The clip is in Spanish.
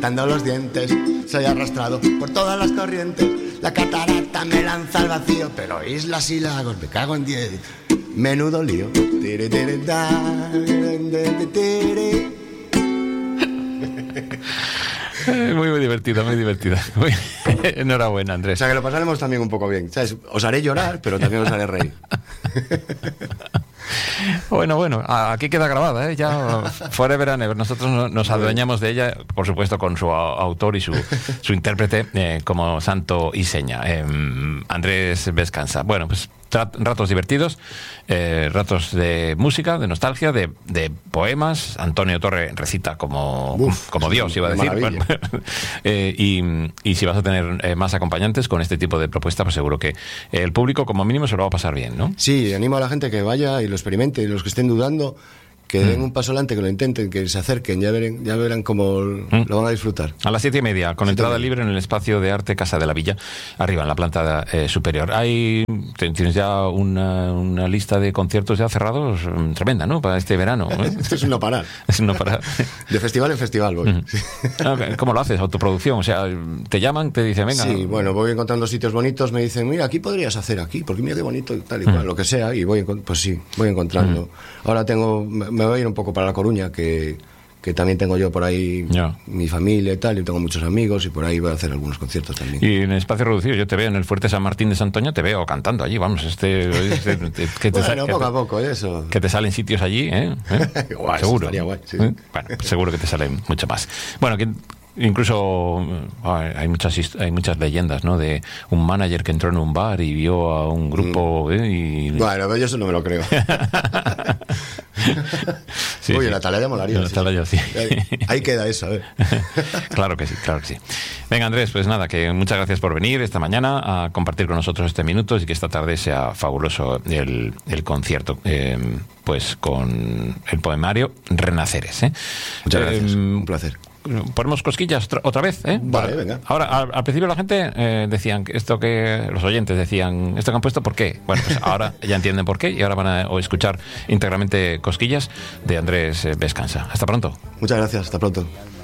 dando los dientes. Soy arrastrado por todas las corrientes. La catarata me lanza al vacío, pero islas y lagos, me cago en 10. Menudo lío. Muy divertida, muy divertida. Enhorabuena, Andrés. O sea que lo pasaremos también un poco bien, ¿sabes? Os haré llorar, pero también os haré reír. Bueno, aquí queda grabada, ¿eh? Ya Forever and Ever. Nosotros nos adueñamos de ella, por supuesto, con su autor y su intérprete como santo y seña, Andrés Vescanza. Bueno, pues ratos divertidos, ratos de música, de nostalgia, de poemas. Antonio Torre recita como Dios, iba a decir. Bueno, y si vas a tener más acompañantes con este tipo de propuesta, pues seguro que el público como mínimo se lo va a pasar bien, ¿no? Sí, animo a la gente que vaya y lo experimente, y los que estén dudando, que den un paso adelante, que lo intenten, que se acerquen, ya verán cómo lo van a disfrutar. A las 7:30, con entrada libre en el espacio de arte Casa de la Villa, arriba en la planta superior. Tienes ya una lista de conciertos ya cerrados tremenda, ¿no? Para este verano, ¿eh? Esto es un no parar. Es un no parar. De festival en festival voy. Sí. ¿Cómo lo haces? ¿Autoproducción? O sea, te llaman, te dicen, venga. Sí, bueno, voy encontrando sitios bonitos, me dicen, mira, aquí podrías hacer aquí, porque mira qué bonito y tal y cual, lo que sea, y voy encontrando. Ahora me voy a ir un poco para La Coruña, que también tengo yo por ahí mi familia y tal, y tengo muchos amigos, y por ahí voy a hacer algunos conciertos también. Y en el espacio reducido, yo te veo en el Fuerte San Martín de Santoña, te veo cantando allí, vamos, poco a poco, eso. Que te salen sitios allí, ¿eh? Guay, seguro. Guay, sí. Bueno, pues seguro que te salen mucho más. Bueno, incluso hay muchas leyendas, ¿no? De un manager que entró en un bar y vio a un grupo Bueno, yo eso no me lo creo. Sí, Oye, sí. la Atalaya molaría. La Atalaya, sí. Ahí queda eso, ¿eh? Claro que sí. Venga, Andrés, pues nada, que muchas gracias por venir esta mañana a compartir con nosotros este minuto y que esta tarde sea fabuloso el concierto, pues con el poemario Renaceres, ¿eh? Muchas gracias, un placer. Ponemos cosquillas otra vez, ¿eh? Vale, venga. Ahora, al principio la gente decían los oyentes decían, esto que han puesto, ¿por qué? Bueno, pues ahora ya entienden por qué y ahora van a escuchar íntegramente Cosquillas de Andrés Vescanza. Hasta pronto. Muchas gracias, hasta pronto.